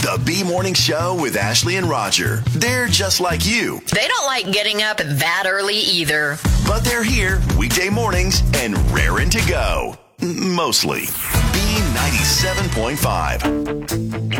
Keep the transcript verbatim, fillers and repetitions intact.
The B Morning Show with Ashley and Roger. They're just like you, They don't like getting up that early either. but they're here weekday mornings and raring to go. M- Mostly. B ninety-seven point five.